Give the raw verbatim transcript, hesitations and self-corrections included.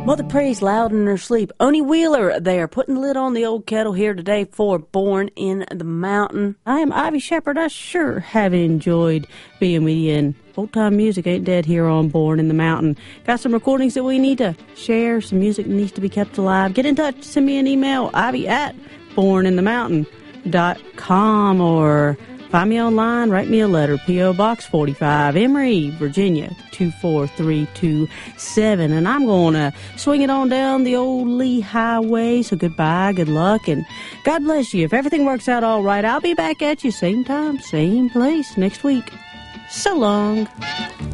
Mother prays loud in her sleep. Oni Wheeler there, putting the lid on the old kettle here today for Born in the Mountain. I am Ivy Shepherd. I sure have enjoyed being with you, and old-time music ain't dead here on Born in the Mountain. Got some recordings that we need to share, some music that needs to be kept alive. Get in touch, send me an email, ivy at born in the mountain dot com, or find me online, write me a letter, P O. Box forty-five, Emory, Virginia, two four three two seven. And I'm going to swing it on down the old Lee Highway. So goodbye, good luck, and God bless you. If everything works out all right, I'll be back at you same time, same place next week. So long.